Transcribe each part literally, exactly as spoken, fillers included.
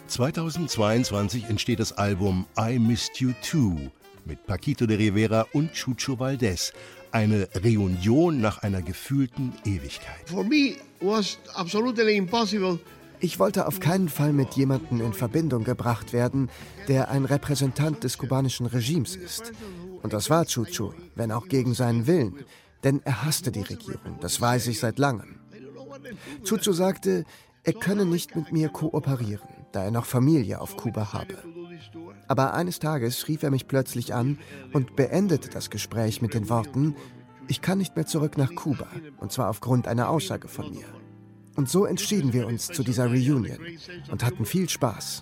zweitausendzweiundzwanzig entsteht das Album I Missed You Too mit Paquito de Rivera und Chucho Valdés. Eine Reunion nach einer gefühlten Ewigkeit. For me was absolutely impossible. Ich wollte auf keinen Fall mit jemandem in Verbindung gebracht werden, der ein Repräsentant des kubanischen Regimes ist. Und das war Chucho, wenn auch gegen seinen Willen. Denn er hasste die Regierung, das weiß ich seit langem. Chucho sagte, er könne nicht mit mir kooperieren, da er noch Familie auf Kuba habe. Aber eines Tages rief er mich plötzlich an und beendete das Gespräch mit den Worten: Ich kann nicht mehr zurück nach Kuba, und zwar aufgrund einer Aussage von mir. Und so entschieden wir uns zu dieser Reunion und hatten viel Spaß.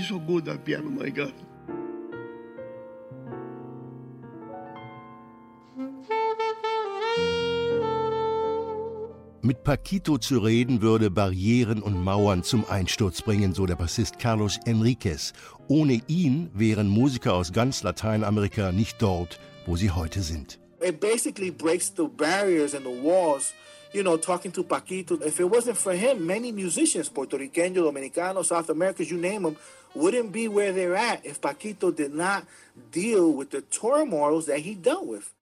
Mit Paquito zu reden würde Barrieren und Mauern zum Einsturz bringen, so der Bassist Carlos Enríquez. Ohne ihn wären Musiker aus ganz Lateinamerika nicht dort, wo sie heute sind. It basically breaks the barriers and the walls. You know, talking to Paquito, if it wasn't for him, many musicians, Puerto Ricanos, Dominicanos, South Americans, you name them, wouldn't be where they're at if Paquito did not deal with the turmoils that he dealt with.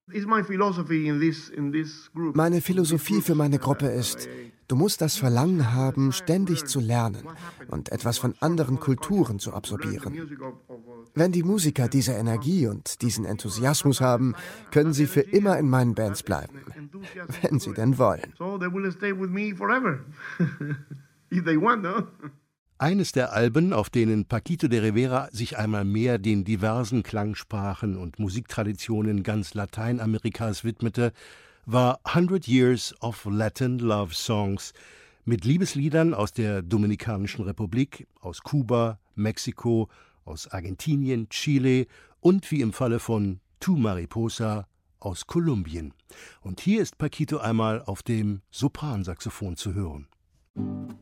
Meine Philosophie für meine Gruppe ist, du musst das Verlangen haben, ständig zu lernen und etwas von anderen Kulturen zu absorbieren. Wenn die Musiker diese Energie und diesen Enthusiasmus haben, können sie für immer in meinen Bands bleiben, wenn sie denn wollen. Eines der Alben, auf denen Paquito de Rivera sich einmal mehr den diversen Klangsprachen und Musiktraditionen ganz Lateinamerikas widmete, war Hundred Years of Latin Love Songs mit Liebesliedern aus der Dominikanischen Republik, aus Kuba, Mexiko, aus Argentinien, Chile und wie im Falle von Tu Mariposa aus Kolumbien. Und hier ist Paquito einmal auf dem Sopransaxophon zu hören.